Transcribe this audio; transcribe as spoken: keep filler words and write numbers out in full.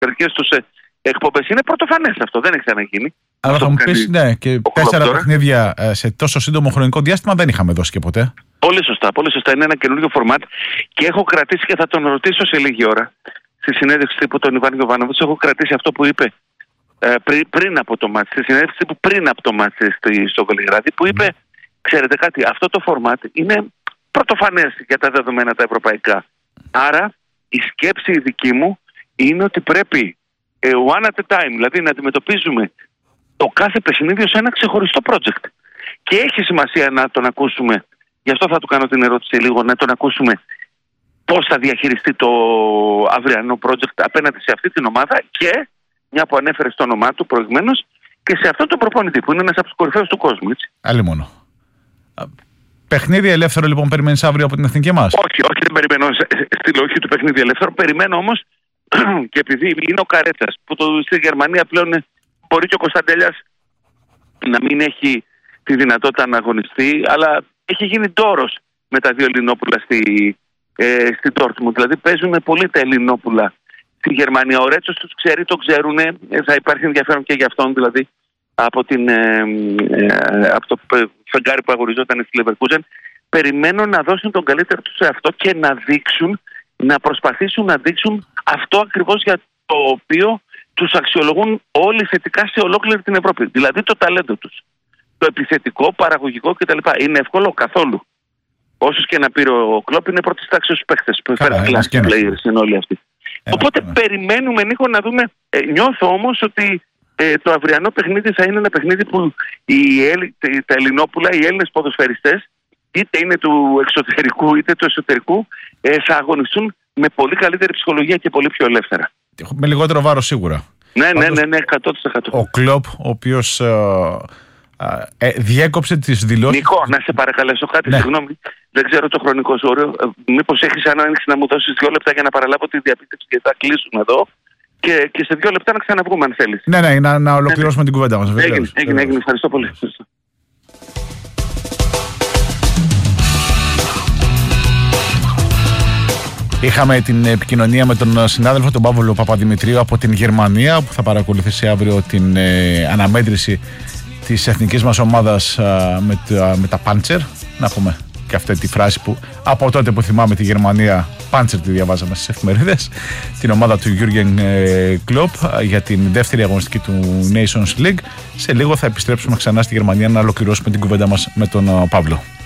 εξωτερικές τους εκπομπές. Είναι πρωτοφανές αυτό, δεν έχει ξαναγίνει. Αλλά θα μου πεις, ναι, και τέσσερα παιχνίδια σε τόσο σύντομο χρονικό διάστημα δεν είχαμε δώσει και ποτέ. Πολύ σωστά, πολύ σωστά. Είναι ένα καινούργιο φορμάτ και έχω κρατήσει και θα τον ρωτήσω σε λίγη ώρα στη συνέντευξη τύπου τον Ιβάν Γιοβάνοβιτς. Έχω κρατήσει αυτό που είπε ε, πρι, πριν από το μάτς, στη συνέντευξη τύπου πριν από το μάτς στο Βελιγράδι, που είπε, ξέρετε κάτι, αυτό το φορμάτ είναι πρωτοφανές για τα δεδομένα τα ευρωπαϊκά. Άρα η σκέψη η δική μου είναι ότι πρέπει ε, one at a time, δηλαδή να αντιμετωπίζουμε το κάθε παιχνίδι ως ένα ξεχωριστό project. Και έχει σημασία να τον ακούσουμε, γι' αυτό θα του κάνω την ερώτηση λίγο, να τον ακούσουμε πώς θα διαχειριστεί το αυριανό project απέναντι σε αυτή την ομάδα και, μια που ανέφερε στο όνομά του προηγουμένως, και σε αυτόν τον προπονητή που είναι ένας από τους κορυφαίους του κόσμου. Έτσι. Άλλη μόνο. Παιχνίδι ελεύθερο λοιπόν περιμένεις αύριο από την εθνική μας? Όχι, όχι, δεν περιμένω στη λογική του παιχνίδι ελεύθερο. Περιμένω όμως και επειδή είναι ο Καρέτσας που το, στη Γερμανία πλέον μπορεί και ο Κωνσταντέλιας να μην έχει τη δυνατότητα να αγωνιστεί, αλλά έχει γίνει τόρος με τα δύο Ελληνόπουλα στη, ε, στη Dortmund. Δηλαδή παίζουν πολύ τα Ελληνόπουλα στη Γερμανία. Ο Ρέτσος τους ξέρει, το ξέρουν, ε, θα υπάρχει ενδιαφέρον και για αυτόν, δηλαδή από, την, ε, ε, από το φεγγάρι που αγοριζόταν στη Leverkusen. Περιμένω να δώσουν τον καλύτερο τους σε αυτό και να δείξουν, να προσπαθήσουν να δείξουν αυτό ακριβώς για το οποίο τους αξιολογούν όλοι θετικά σε ολόκληρη την Ευρώπη. Δηλαδή το ταλέντο τους. Το επιθετικό, παραγωγικό κτλ. Είναι εύκολο καθόλου. Όσους και να πήρε ο Κλόπ, είναι πρώτης τάξης στους παίχτες που έφεραν κλάσικοι players, είναι όλοι αυτοί. Ένα, Οπότε ένα. περιμένουμε, Νίκο, να δούμε. Ε, νιώθω όμως ότι ε, το αυριανό παιχνίδι θα είναι ένα παιχνίδι που οι, τα Ελληνόπουλα, οι Έλληνες ποδοσφαιριστές, είτε είναι του εξωτερικού είτε του εσωτερικού, ε, θα αγωνιστούν με πολύ καλύτερη ψυχολογία και πολύ πιο ελεύθερα. Με λιγότερο βάρος σίγουρα. Ναι, ναι, ναι, ναι, εκατό τοις εκατό. Ο Κλόπ, ο οποίος ε, ε, διέκοψε τις δηλώσεις. Νικό, να σε παρακαλέσω κάτι, ναι. Συγγνώμη. Δεν ξέρω το χρονικό σου όριο. Ε, μήπως έχεις ανάγκη να μου δώσεις δύο λεπτά για να παραλάβω τη διαπίστευση και θα κλείσουμε εδώ. Και, και σε δύο λεπτά να ξαναβγούμε, αν θέλεις. Ναι, ναι, να, να ολοκληρώσουμε ναι, την κουβέντα μας. Έγινε, έγινε, έγινε, έγινε. Ευχαριστώ πολύ. Είχαμε την επικοινωνία με τον συνάδελφο τον Παύλο Παπαδημητρίου από την Γερμανία, που θα παρακολουθήσει αύριο την ε, αναμέτρηση της εθνικής μας ομάδας ε, με, τα, με τα Πάντσερ. Να πούμε και αυτή τη φράση που από τότε που θυμάμαι τη Γερμανία, Πάντσερ τη διαβάζαμε στις εφημερίδες, την ομάδα του Jürgen Klopp ε, για την δεύτερη αγωνιστική του Nations League. Σε λίγο θα επιστρέψουμε ξανά στη Γερμανία να ολοκληρώσουμε την κουβέντα μας με τον ε, Παύλο.